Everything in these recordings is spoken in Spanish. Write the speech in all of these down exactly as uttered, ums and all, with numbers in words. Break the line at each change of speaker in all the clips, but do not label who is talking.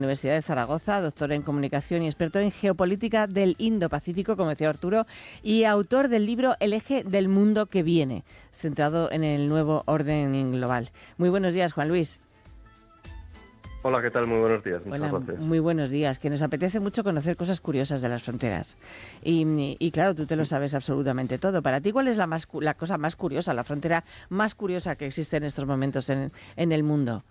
Universidad de Zaragoza, doctor en comunicación y experto en geopolítica del Indo-Pacífico, como decía Arturo, y autor del libro El eje del mundo que viene, centrado en el nuevo orden global. Muy buenos días, Juan Luis.
Hola, ¿qué tal? Muy buenos días. Muchas
Hola,
gracias.
muy buenos días. Que nos apetece mucho conocer cosas curiosas de las fronteras. Y, y claro, tú te lo sabes absolutamente todo. Para ti, ¿cuál es la, más, la cosa más curiosa, la frontera más curiosa que existe en estos momentos en, en el mundo?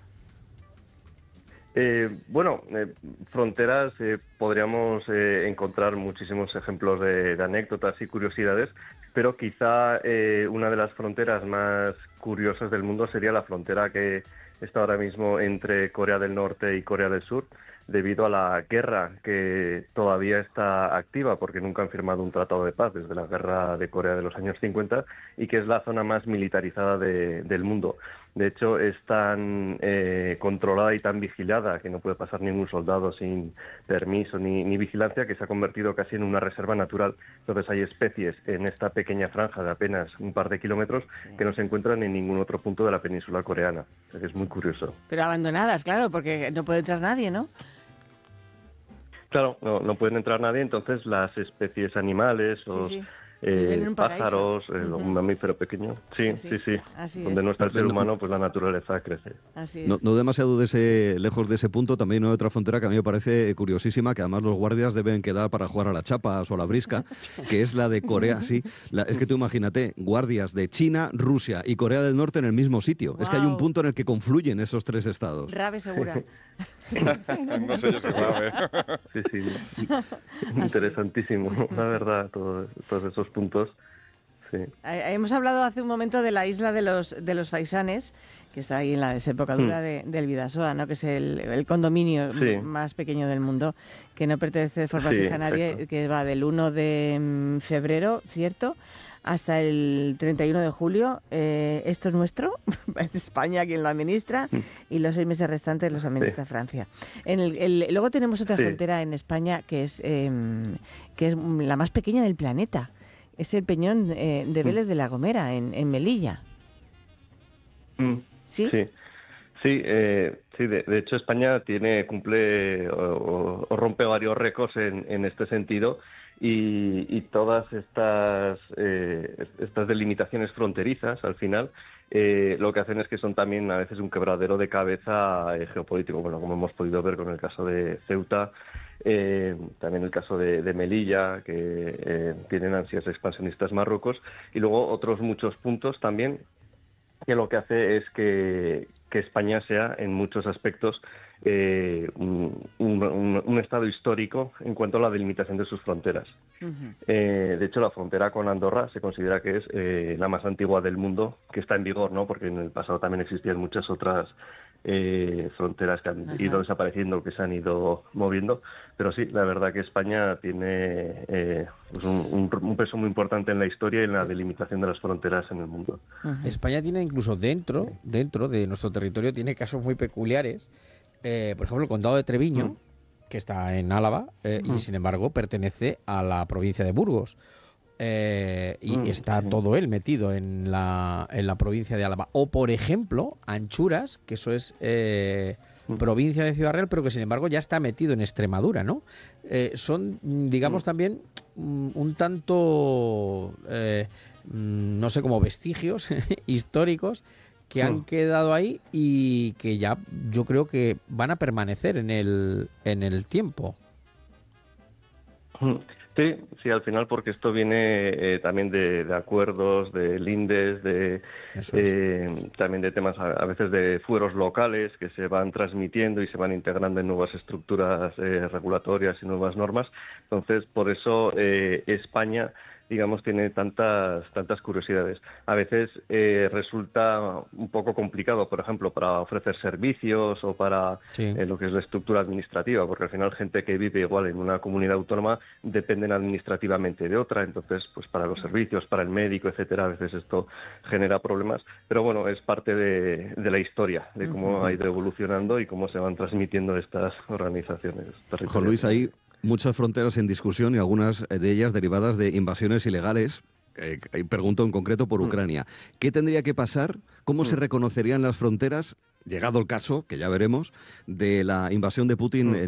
Eh, bueno, eh, fronteras, eh, podríamos eh, encontrar muchísimos ejemplos de, de anécdotas y curiosidades, pero quizá eh, una de las fronteras más curiosas del mundo sería la frontera que está ahora mismo entre Corea del Norte y Corea del Sur, debido a la guerra que todavía está activa, porque nunca han firmado un tratado de paz desde la guerra de Corea de los años cincuenta, y que es la zona más militarizada de, del mundo. De hecho, es tan eh, controlada y tan vigilada que no puede pasar ningún soldado sin permiso ni, ni vigilancia, que se ha convertido casi en una reserva natural. Entonces hay especies en esta pequeña franja de apenas un par de kilómetros sí. que no se encuentran en ningún otro punto de la península coreana. O sea que es muy curioso.
Pero abandonadas, claro, porque no puede entrar nadie, ¿no?
Claro, no, no pueden entrar nadie, entonces las especies animales, los
sí, sí.
eh, pájaros, eh, uh-huh. un mamífero pequeño, sí, sí, sí, sí. donde es. no está el ser humano, pues la naturaleza crece.
Así
no,
es.
no demasiado de ese, lejos de ese punto, también hay otra frontera que a mí me parece curiosísima, que además los guardias deben quedar para jugar a la chapas o a la brisca, que es la de Corea, sí. La, es que tú imagínate, guardias de China, Rusia y Corea del Norte en el mismo sitio. Wow. Es que hay un punto en el que confluyen esos tres estados.
Rave segura.
No sé yo si rave.
Sí, sí. Interesantísimo, la verdad, todo, todos esos puntos. Sí.
Hemos hablado hace un momento de la isla de los de los Faisanes, que está ahí en la desembocadura mm. de, del Bidasoa, ¿no? Que es el, el condominio sí. más pequeño del mundo, que no pertenece de forma sí, fija a nadie, exacto. que va del uno de febrero, ¿cierto?, hasta el treinta y uno de julio. Eh, esto es nuestro, es España quien lo administra, y los seis meses restantes los administra sí. Francia. En el, el, luego tenemos otra sí. frontera en España que es, eh, que es la más pequeña del planeta. Es el peñón eh, de Vélez de la Gomera, en, en Melilla.
Mm. ¿Sí? Sí, sí, eh, sí de, de hecho España tiene cumple o, o rompe varios récords en, en este sentido, y, y todas estas, eh, estas delimitaciones fronterizas, al final, eh, lo que hacen es que son también a veces un quebradero de cabeza eh, geopolítico, bueno, como hemos podido ver con el caso de Ceuta, eh, también el caso de, de Melilla, que eh, tienen ansias expansionistas Marruecos, y luego otros muchos puntos también, que lo que hace es que, que España sea, en muchos aspectos, eh, un, un, un estado histórico en cuanto a la delimitación de sus fronteras. Uh-huh. Eh, de hecho, la frontera con Andorra se considera que es eh, la más antigua del mundo, que está en vigor, ¿no? Porque en el pasado también existían muchas otras eh, fronteras que han uh-huh. ido desapareciendo, que se han ido moviendo. Pero sí, la verdad que España tiene eh, pues un, un, un peso muy importante en la historia y en la delimitación de las fronteras en el mundo.
Uh-huh. España tiene incluso dentro, dentro de nuestro territorio, tiene casos muy peculiares. Eh, por ejemplo, el condado de Treviño, uh-huh. que está en Álava, eh, uh-huh. y sin embargo pertenece a la provincia de Burgos. Eh, y uh-huh. está todo él metido en la, en la provincia de Álava. O, por ejemplo, Anchuras, que eso es eh, uh-huh. provincia de Ciudad Real, pero que sin embargo ya está metido en Extremadura, ¿no? Eh, son, digamos, uh-huh. también un, un tanto, eh, no sé, como vestigios históricos que han quedado ahí y que ya yo creo que van a permanecer en el en el tiempo.
Sí, sí, al final, porque esto viene eh, también de, de acuerdos, de lindes, de eh, también de temas a, a veces de fueros locales que se van transmitiendo y se van integrando en nuevas estructuras eh, regulatorias y nuevas normas. Entonces, por eso eh, España, digamos, tiene tantas tantas curiosidades. A veces eh, resulta un poco complicado, por ejemplo, para ofrecer servicios o para sí. eh, lo que es la estructura administrativa, porque al final gente que vive igual en una comunidad autónoma dependen administrativamente de otra, entonces pues para los servicios, para el médico, etcétera, a veces esto genera problemas, pero bueno, es parte de, de la historia, de cómo uh-huh. ha ido evolucionando y cómo se van transmitiendo estas organizaciones.
Juan Luis, ahí muchas fronteras en discusión y algunas de ellas derivadas de invasiones ilegales. Eh, pregunto en concreto por Ucrania. ¿Qué tendría que pasar? ¿Cómo se reconocerían las fronteras, llegado el caso, que ya veremos, de la invasión de Putin en